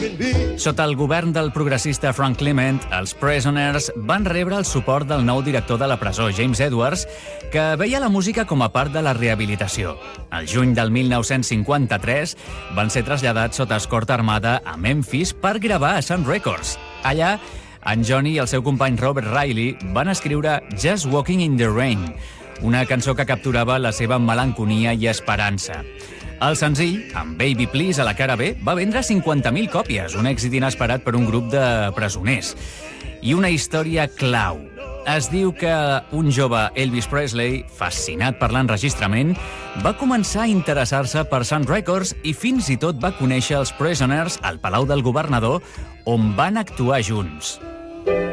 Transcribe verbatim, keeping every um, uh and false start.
Sota el govern del progressista Frank Clement, els Prisoners van rebre el suport del nou director de la presó, James Edwards, que veia la música com a part de la rehabilitació. Al juny del mil nou-cents cinquanta-tres van ser traslladats sota escorta armada a Memphis per gravar a Sun Records. Allà, en Johnny i el seu company Robert Riley van escriure Just Walking in the Rain, una cançó que capturava la seva melanconia i esperança. El senzill, amb Baby Please a la cara B, va vendre cinquanta mil còpies, un èxit inesperat per un grup de presoners. I una història clau. Es diu que un jove Elvis Presley, fascinat per l'enregistrament, va començar a interessar-se per Sun Records i fins i tot va conèixer els Prisoners al Palau del Governador, on van actuar junts.